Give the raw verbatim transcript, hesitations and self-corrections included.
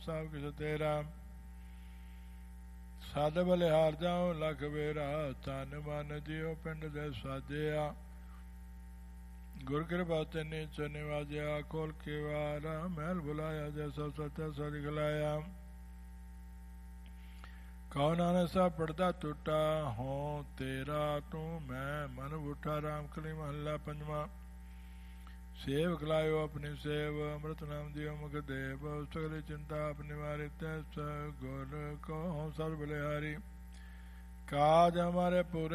ਸਭ ਕਿਛ ਤੇਰਾ। ਸਦ ਬਲਿਹਾਰ ਜਾਉ ਲਖ ਬੇਰਾ, ਤਨ ਮਨ ਜਿਉ ਪਿੰਡ ਦੇ ਸਾਜਿਆ। ਗੁਰ ਕਿਰਪਾ ਤੇ ਨੀਚ ਨਿਵਾਜਿਆ, ਖੋਲ ਕੇ ਵਾਰਾ ਮਹਿਲ ਬੁਲਾਇਆ। ਜੈਸਾ ਸੱਚਾ ਸਚ ਖਿਲਾਇਆ, ਕਹੋ ਨਾਨਕ ਸਭ ਪੜਦਾ ਟੁੱਟਾ। ਹੋ ਤੇਰਾ ਤੂੰ ਮੈਂ ਮਨ ਬੂਠਾ। ਰਾਮ ਕਲੀ ਮਹੱਲਾ ਪੰਜਵਾਂ। ਸੇਵ ਖਿਲਾਇਓ ਆਪਣੀ ਸੇਵ, ਅੰਮ੍ਰਿਤ ਨਾਮ ਦਿਓ ਮੁਖ ਦੇਵ। ਸਗਲੀ ਚਿੰਤਾ ਆਪਣੀ ਵਾਰੀ, ਤੈ ਗੁਰ ਕੋ ਸਦ ਬਲਿਹਾਰੀ। ਕਾਜ ਹਮਾਰੇ ਪੂਰੇ